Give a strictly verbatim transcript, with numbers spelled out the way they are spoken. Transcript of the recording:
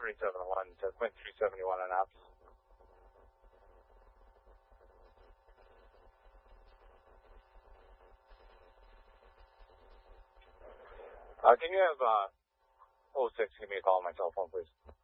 three seven one to Quint three seventy-one on ops. Uh, can you have uh, oh six give me a call on my cell phone, please?